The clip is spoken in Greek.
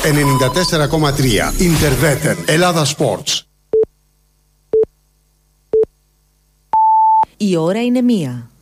94,3. Interveter. Ελλάδα Sports. Η ώρα είναι 1.